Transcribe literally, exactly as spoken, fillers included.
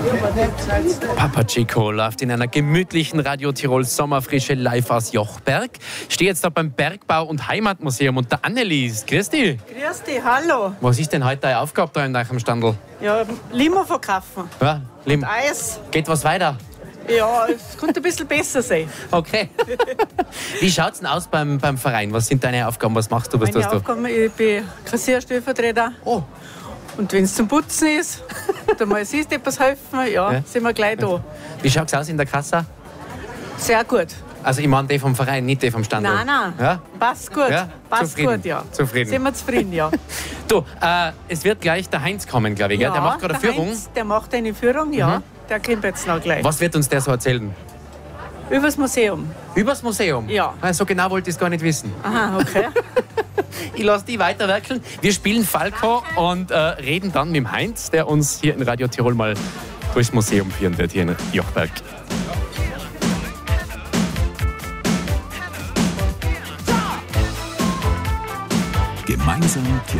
Papa Chico läuft in einer gemütlichen Radio Tirol Sommerfrische live aus Jochberg. Ich stehe jetzt da beim Bergbau- und Heimatmuseum und der Annelies. Grüß dich. Grüß dich, hallo. Was ist denn heute deine Aufgabe da in eurem Standel? Ja, Limo verkaufen. Ja, Lim. Und Eis. Geht was weiter? Ja, es könnte ein bisschen besser sein. Okay. Wie schaut es denn aus beim, beim Verein? Was sind deine Aufgaben? Was machst du? Was Meine tust du? Aufgabe, ich bin Kassierstellvertreter. Oh. Und wenn es zum Putzen ist, da mal siehst etwas helfen, ja, Ja. sind wir gleich da. Wie schaut es aus in der Kasse? Sehr gut. Also ich meine die vom Verein, nicht die vom Standel. Nein, nein, Ja? passt gut. Ja? Passt Zufrieden. gut, ja. Zufrieden. Sind wir zufrieden, ja. Du, äh, es wird gleich der Heinz kommen, glaube ich. Gell? ja Der macht gerade eine der Führung. Heinz, der macht eine Führung, ja. Mhm. Der kommt jetzt noch gleich. Was wird uns der so erzählen? Übers Museum. Übers Museum? Ja. Ah, so genau wollte ich es gar nicht wissen. Aha, okay. Ich lasse die weiterwerkeln. Wir spielen Falco und äh, reden dann mit dem Heinz, der uns hier in Radio Tirol mal durchs Museum führen wird, hier in Jochberg. Gemeinsam